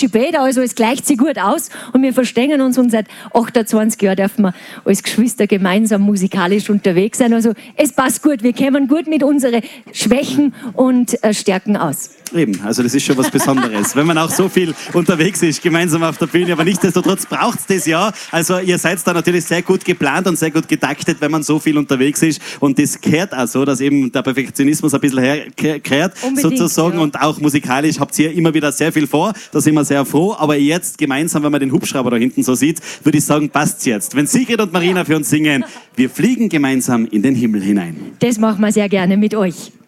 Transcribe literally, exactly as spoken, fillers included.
hübsche Bäder, also es gleicht sich gut aus und wir verstehen uns und seit achtundzwanzig Jahren dürfen wir als Geschwister gemeinsam musikalisch unterwegs sein. Also es passt gut, wir kommen gut mit unseren Schwächen und äh, Stärken aus. Eben, also das ist schon was Besonderes, wenn man auch so viel unterwegs ist, gemeinsam auf der Bühne, aber nichtsdestotrotz braucht es das ja. Also ihr seid da natürlich sehr gut geplant und sehr gut getaktet, wenn man so viel unterwegs ist und das kehrt auch so, dass eben der Perfektionismus ein bisschen herkehrt, sozusagen, ja. Und auch musikalisch habt ihr immer wieder sehr viel vor, da sind wir sehr froh, aber jetzt gemeinsam, wenn man den Hubschrauber da hinten so sieht, würde ich sagen, passt's jetzt. Wenn Sigrid und Marina für uns singen, wir fliegen gemeinsam in den Himmel hinein. Das machen wir sehr gerne mit euch.